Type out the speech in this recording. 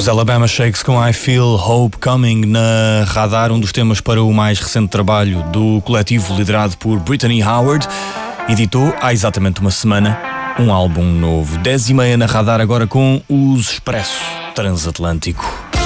Os Alabama Shakes com I Feel Hope Coming na Radar, um dos temas para o mais recente trabalho do coletivo liderado por Brittany Howard. Editou há exatamente uma semana um álbum novo. 10h30 na Radar, agora com o Expresso Transatlântico.